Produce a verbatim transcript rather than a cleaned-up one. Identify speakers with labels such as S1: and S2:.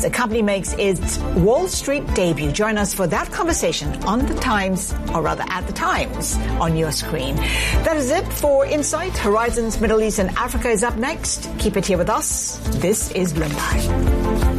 S1: as the company makes its Wall Street debut. Join us for that conversation on the Times, or rather at the Times, on your screen. That is it for Insight. Horizons Middle East and Africa is up next. Keep it here with us. This is Bloomberg.